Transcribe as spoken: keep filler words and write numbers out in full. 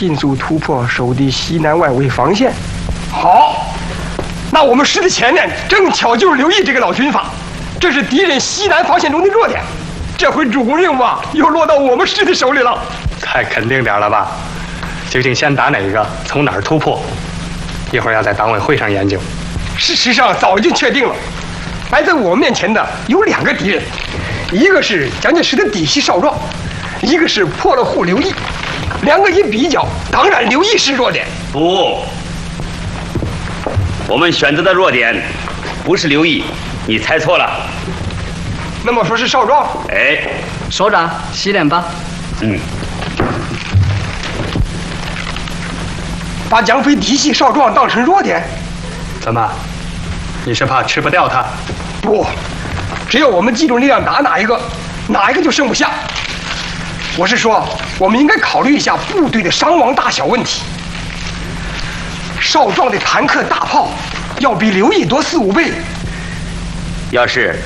迅速突破守敌西南外围防线。好，那我们师的前面正巧就是刘毅这个老军阀，这是敌人西南防线中的弱点。这回主攻任务啊，又落到我们师的手里了。 太肯定点了吧？究竟先打哪个？从哪儿突破？一会儿要在党委会上研究。 事实上早已经确定了，摆在我们面前的有两个敌人，一个是蒋介石的嫡系少壮，一个是破了户刘毅。两个一比较，当然刘毅是弱点。 不，我们选择的弱点不是刘毅，你猜错了。 那么说是少壮？ 哎， 首长洗脸吧。 嗯。 把蒋匪嫡系少壮当成弱点？ 怎么？你是怕吃不掉他？ 不，只有我们集中力量打哪一个，哪一个就剩不下。我是说，我们应该考虑一下部队的伤亡大小问题。少壮的坦克大炮要比刘毅多四五倍。 要是